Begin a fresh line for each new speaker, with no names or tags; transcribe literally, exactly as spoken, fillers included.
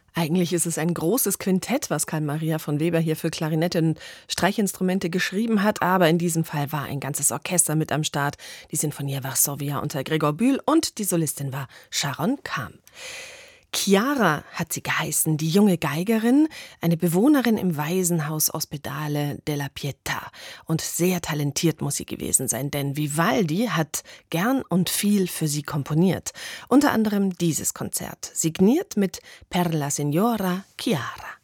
Eigentlich ist es ein großes Quintett, was Carl Maria von Weber hier für Klarinette und Streichinstrumente geschrieben hat, aber in diesem Fall war ein ganzes Orchester mit am Start. Die Sinfonia Varsovia unter Gregor Bühl und die Solistin war Sharon Kam. Chiara hat sie geheißen, die junge Geigerin, eine Bewohnerin im Waisenhaus Ospedale della Pietà. Und sehr talentiert muss sie gewesen sein, denn Vivaldi hat gern und viel für sie komponiert. Unter anderem dieses Konzert, signiert mit Per la Signora Chiara.